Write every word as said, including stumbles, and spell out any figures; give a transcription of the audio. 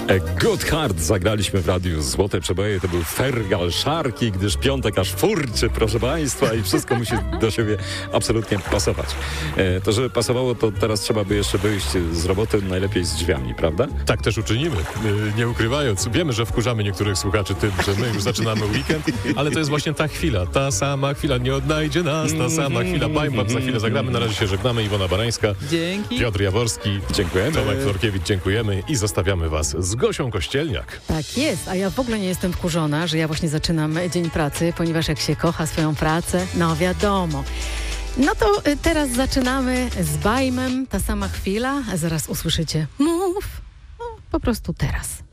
A Good Heart zagraliśmy w radiu Złote Przeboje. To był Fergal Szarki, gdyż piątek aż furczy, proszę Państwa, i wszystko musi do siebie absolutnie pasować. E, to, żeby pasowało, to teraz trzeba by jeszcze wyjść z roboty, najlepiej z drzwiami, prawda? Tak też uczynimy, nie ukrywając. Wiemy, że wkurzamy niektórych słuchaczy tym, że my już zaczynamy weekend, ale to jest właśnie ta chwila, ta sama chwila, nie odnajdzie nas, ta sama chwila. Bajm, za chwilę zagramy, na razie się żegnamy. Iwona Barańska, Dzięki. Piotr Jaworski, Dziękujemy. Tomek Florkiewicz, dziękujemy i zostawiamy Was z Gosią Kościelniak. Tak jest, a ja w ogóle nie jestem wkurzona, że ja właśnie zaczynam dzień pracy, ponieważ jak się kocha swoją pracę, no wiadomo. No to y, teraz zaczynamy z Bajmem, ta sama chwila, a zaraz usłyszycie mów, no, po prostu teraz.